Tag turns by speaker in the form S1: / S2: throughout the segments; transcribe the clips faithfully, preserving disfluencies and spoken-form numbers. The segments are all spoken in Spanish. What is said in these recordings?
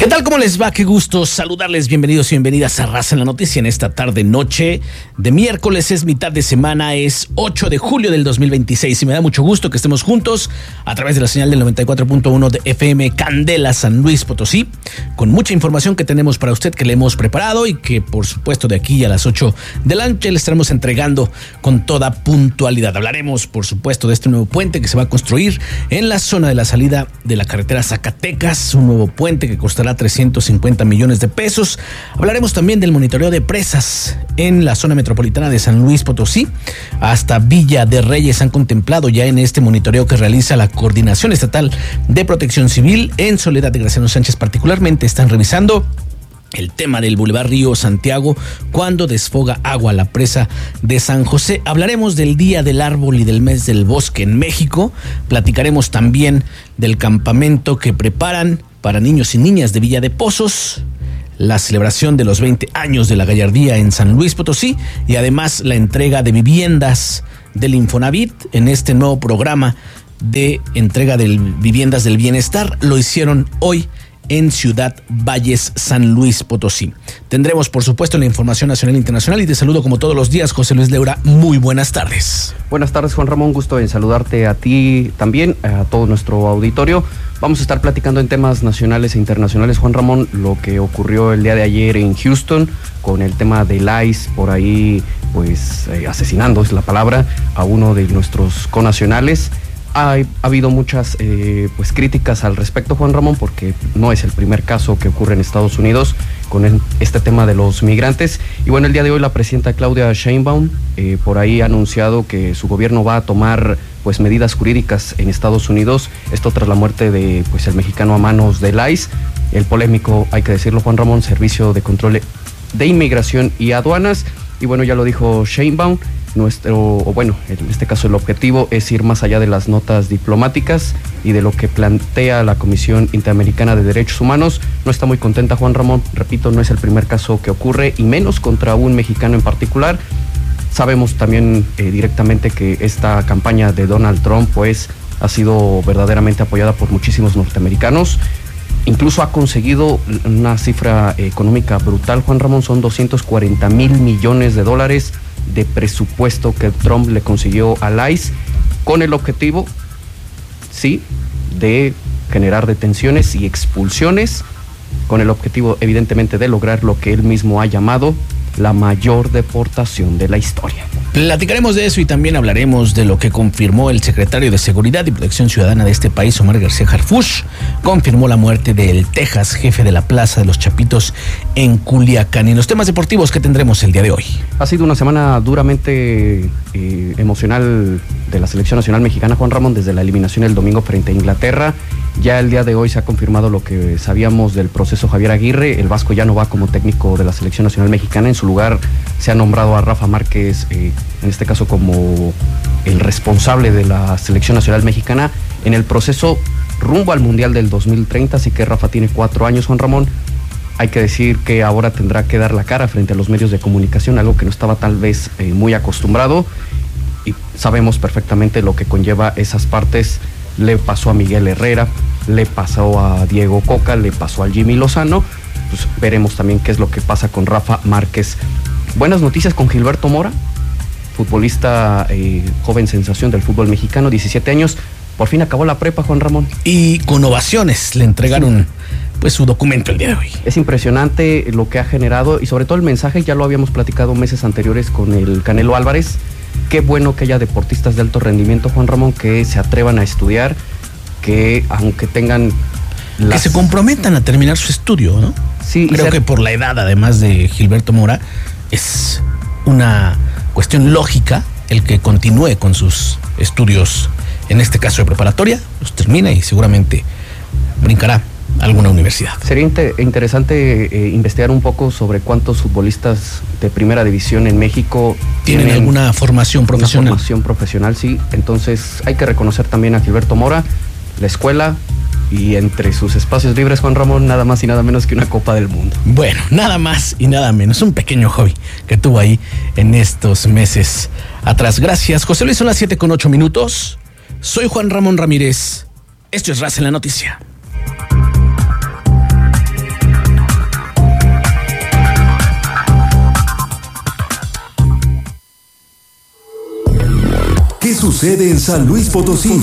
S1: ¿Qué tal? ¿Cómo les va? Qué gusto saludarles. Bienvenidos y bienvenidas a Raza en la Noticia en esta tarde noche de miércoles. Es mitad de semana, es ocho de julio del dos mil veintiséis y me da mucho gusto que estemos juntos a través de la señal del noventa y cuatro punto uno de F M Candela San Luis Potosí, con mucha información que tenemos para usted, que le hemos preparado y que por supuesto de aquí a las ocho de la noche le estaremos entregando con toda puntualidad. Hablaremos por supuesto de este nuevo puente que se va a construir en la zona de la salida de la carretera Zacatecas, un nuevo puente que costará trescientos cincuenta millones de pesos. Hablaremos también del monitoreo de presas en la zona metropolitana de San Luis Potosí. Hasta Villa de Reyes han contemplado ya en este monitoreo que realiza la Coordinación Estatal de Protección Civil. En Soledad de Graciano Sánchez particularmente están revisando el tema del Boulevard Río Santiago cuando desfoga agua a la presa de San José. Hablaremos del Día del Árbol y del Mes del Bosque en México. Platicaremos también del campamento que preparan para niños y niñas de Villa de Pozos, la celebración de los veinte años de la gallardía en San Luis Potosí y además la entrega de viviendas del Infonavit en este nuevo programa de entrega de viviendas del bienestar. Lo hicieron hoy en Ciudad Valles, San Luis Potosí. Tendremos, por supuesto, la información nacional e internacional y te saludo como todos los días, José Luis Leura. Muy buenas tardes.
S2: Buenas tardes, Juan Ramón. Gusto en saludarte a ti también, a todo nuestro auditorio. Vamos a estar platicando en temas nacionales e internacionales, Juan Ramón, lo que ocurrió el día de ayer en Houston con el tema del I C E, por ahí, pues, eh, asesinando, es la palabra, a uno de nuestros connacionales. Ha, ha habido muchas eh, pues críticas al respecto, Juan Ramón, porque no es el primer caso que ocurre en Estados Unidos con el, este tema de los migrantes. Y bueno, el día de hoy la presidenta Claudia Sheinbaum eh, por ahí ha anunciado que su gobierno va a tomar pues medidas jurídicas en Estados Unidos, esto tras la muerte de pues el mexicano a manos del I C E, el polémico, hay que decirlo, Juan Ramón, Servicio de Control de Inmigración y Aduanas. Y bueno, ya lo dijo Sheinbaum, nuestro, o bueno, en este caso el objetivo es ir más allá de las notas diplomáticas y de lo que plantea la Comisión Interamericana de Derechos Humanos. No está muy contenta, Juan Ramón, repito, no es el primer caso que ocurre y menos contra un mexicano en particular. Sabemos también eh, directamente que esta campaña de Donald Trump pues ha sido verdaderamente apoyada por muchísimos norteamericanos. Incluso ha conseguido una cifra económica brutal, Juan Ramón, son doscientos cuarenta mil millones de dólares de presupuesto que Trump le consiguió al I C E con el objetivo, sí, de generar detenciones y expulsiones, con el objetivo evidentemente de lograr lo que él mismo ha llamado la mayor deportación de la historia.
S1: Platicaremos de eso y también hablaremos de lo que confirmó el secretario de Seguridad y Protección Ciudadana de este país, Omar García Harfuch. Confirmó la muerte del Texas, jefe de la Plaza de los Chapitos en Culiacán. Y en los temas deportivos, ¿qué tendremos el día de hoy?
S2: Ha sido una semana duramente eh, emocional de la Selección Nacional Mexicana, Juan Ramón, desde la eliminación el domingo frente a Inglaterra. Ya el día de hoy se ha confirmado lo que sabíamos del proceso Javier Aguirre. El Vasco ya no va como técnico de la Selección Nacional Mexicana. En su lugar se ha nombrado a Rafa Márquez, eh, en este caso como el responsable de la Selección Nacional Mexicana en el proceso rumbo al Mundial del dos mil treinta. Así que Rafa tiene cuatro años, Juan Ramón. Hay que decir que ahora tendrá que dar la cara frente a los medios de comunicación, algo que no estaba tal vez eh, muy acostumbrado. Y sabemos perfectamente lo que conlleva esas partes. Le pasó a Miguel Herrera, le pasó a Diego Coca, le pasó al Jimmy Lozano. Pues veremos también qué es lo que pasa con Rafa Márquez. Buenas noticias con Gilberto Mora, futbolista eh, joven sensación del fútbol mexicano, diecisiete años. Por fin acabó la prepa, Juan Ramón.
S1: Y con ovaciones le entregaron pues su documento el día de hoy.
S2: Es impresionante lo que ha generado y sobre todo el mensaje, ya lo habíamos platicado meses anteriores con el Canelo Álvarez. Qué bueno que haya deportistas de alto rendimiento, Juan Ramón, que se atrevan a estudiar, que aunque tengan las...
S1: que se comprometan a terminar su estudio, ¿no?
S2: Sí.
S1: Creo ser... que por la edad, además de Gilberto Mora, es una cuestión lógica el que continúe con sus estudios, en este caso de preparatoria, los termina y seguramente brincará a alguna universidad.
S2: Sería inter- interesante eh, investigar un poco sobre cuántos futbolistas de primera división en México
S1: tienen, ¿tienen alguna formación profesional.
S2: Una formación profesional, sí. Entonces hay que reconocer también a Gilberto Mora, la escuela y entre sus espacios libres, Juan Ramón, nada más y nada menos que una Copa del Mundo.
S1: Bueno, nada más y nada menos, un pequeño hobby que tuvo ahí en estos meses atrás. Gracias, José Luis, son las siete con ocho minutos. Soy Juan Ramón Ramírez. Esto es Raza en la Noticia.
S3: sucede en San Luis Potosí.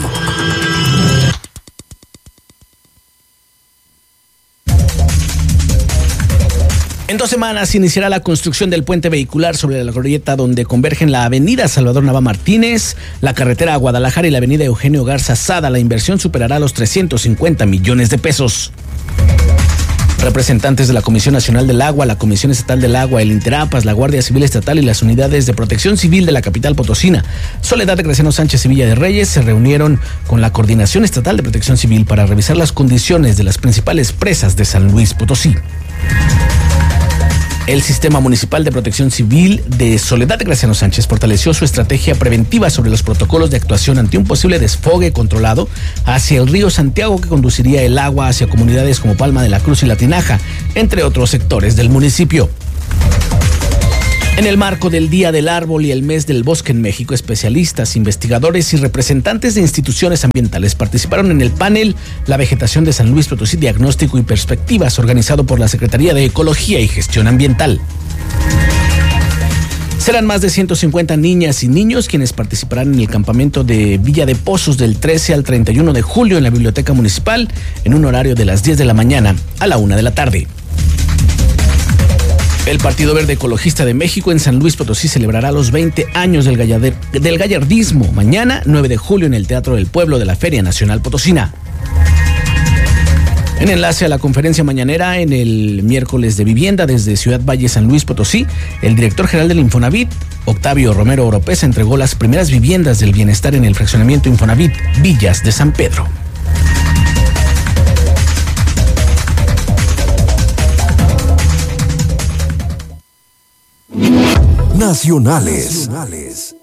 S1: En dos semanas iniciará la construcción del puente vehicular sobre la glorieta donde convergen la avenida Salvador Nava Martínez, la carretera a Guadalajara y la avenida Eugenio Garza Sada. La inversión superará los trescientos cincuenta millones de pesos. Representantes de la Comisión Nacional del Agua, la Comisión Estatal del Agua, el Interapas, la Guardia Civil Estatal y las unidades de protección civil de la capital potosina, Soledad de Graciano Sánchez y Villa de Reyes, se reunieron con la Coordinación Estatal de Protección Civil para revisar las condiciones de las principales presas de San Luis Potosí. El Sistema Municipal de Protección Civil de Soledad de Graciano Sánchez fortaleció su estrategia preventiva sobre los protocolos de actuación ante un posible desfogue controlado hacia el río Santiago que conduciría el agua hacia comunidades como Palma de la Cruz y La Tinaja, entre otros sectores del municipio. En el marco del Día del Árbol y el Mes del Bosque en México, especialistas, investigadores y representantes de instituciones ambientales participaron en el panel La Vegetación de San Luis Potosí, Diagnóstico y Perspectivas, organizado por la Secretaría de Ecología y Gestión Ambiental. Serán más de ciento cincuenta niñas y niños quienes participarán en el campamento de Villa de Pozos del trece al treinta y uno de julio en la Biblioteca Municipal, en un horario de las diez de la mañana a la una de la tarde. El Partido Verde Ecologista de México en San Luis Potosí celebrará los veinte años del, gallader, del gallardismo mañana, nueve de julio, en el Teatro del Pueblo de la Feria Nacional Potosina. En enlace a la conferencia mañanera en el miércoles de vivienda desde Ciudad Valle, San Luis Potosí, el director general del Infonavit, Octavio Romero Oropesa, entregó las primeras viviendas del bienestar en el fraccionamiento Infonavit Villas de San Pedro.
S3: Nacionales. Nacionales.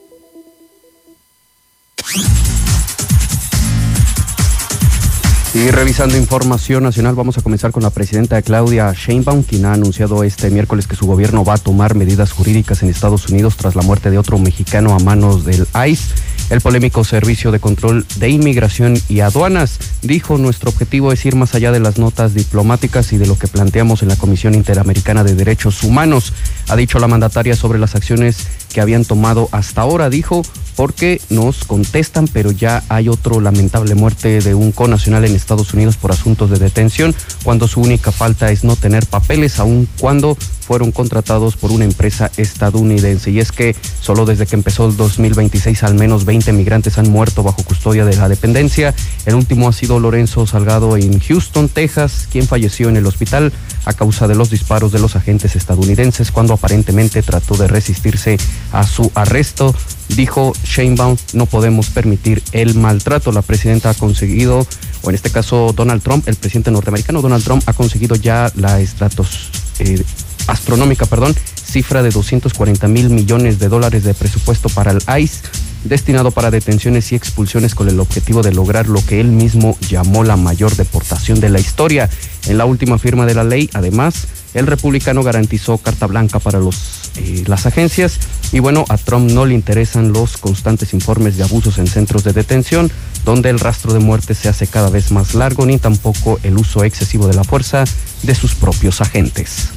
S2: Y revisando información nacional, vamos a comenzar con la presidenta Claudia Sheinbaum, quien ha anunciado este miércoles que su gobierno va a tomar medidas jurídicas en Estados Unidos tras la muerte de otro mexicano a manos del I C E. El polémico Servicio de Control de Inmigración y Aduanas dijo: nuestro objetivo es ir más allá de las notas diplomáticas y de lo que planteamos en la Comisión Interamericana de Derechos Humanos. Ha dicho la mandataria sobre las acciones que habían tomado hasta ahora. Dijo: porque nos contestan, pero ya hay otro lamentable muerte de un connacional en Estados Unidos por asuntos de detención, cuando su única falta es no tener papeles, aun cuando fueron contratados por una empresa estadounidense. Y es que solo desde que empezó el dos mil veintiséis al menos veinte migrantes han muerto bajo custodia de la dependencia. El último ha sido Lorenzo Salgado en Houston, Texas, quien falleció en el hospital a causa de los disparos de los agentes estadounidenses cuando aparentemente trató de resistirse a su arresto. Dijo Sheinbaum: no podemos permitir el maltrato. La presidenta ha conseguido, o en este caso Donald Trump, el presidente norteamericano Donald Trump, ha conseguido ya la estratos, eh, astronómica, perdón, cifra de doscientos cuarenta mil millones de dólares de presupuesto para el I C E, destinado para detenciones y expulsiones con el objetivo de lograr lo que él mismo llamó la mayor deportación de la historia. En la última firma de la ley, además, el republicano garantizó carta blanca para los, eh, las agencias. Y bueno, a Trump no le interesan los constantes informes de abusos en centros de detención, donde el rastro de muerte se hace cada vez más largo, ni tampoco el uso excesivo de la fuerza de sus propios agentes.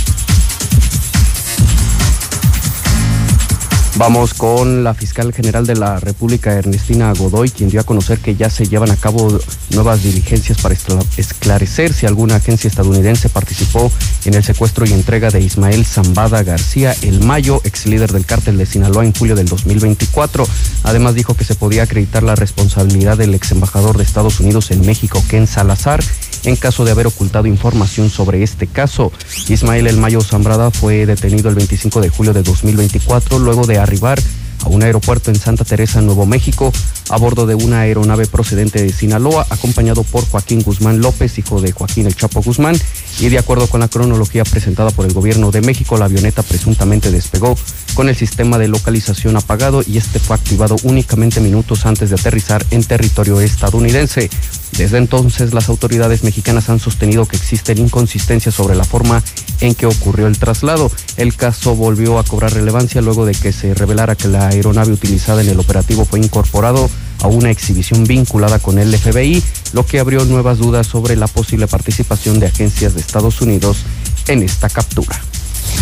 S2: Vamos con la fiscal general de la República, Ernestina Godoy, quien dio a conocer que ya se llevan a cabo nuevas diligencias para esclarecer si alguna agencia estadounidense participó en el secuestro y entrega de Ismael Zambada García El Mayo, ex líder del cártel de Sinaloa, en julio del dos mil veinticuatro. Además dijo que se podía acreditar la responsabilidad del ex embajador de Estados Unidos en México, Ken Salazar, en caso de haber ocultado información sobre este caso. Ismael El Mayo Zambada fue detenido el veinticinco de julio de dos mil veinticuatro luego de arribar a un aeropuerto en Santa Teresa, Nuevo México, a bordo de una aeronave procedente de Sinaloa, acompañado por Joaquín Guzmán López, hijo de Joaquín El Chapo Guzmán, y de acuerdo con la cronología presentada por el gobierno de México, la avioneta presuntamente despegó con el sistema de localización apagado y este fue activado únicamente minutos antes de aterrizar en territorio estadounidense. Desde entonces, las autoridades mexicanas han sostenido que existen inconsistencias sobre la forma en que ocurrió el traslado. El caso volvió a cobrar relevancia luego de que se revelara que la aeronave utilizada en el operativo fue incorporado a una exhibición vinculada con el F B I, lo que abrió nuevas dudas sobre la posible participación de agencias de Estados Unidos en esta captura.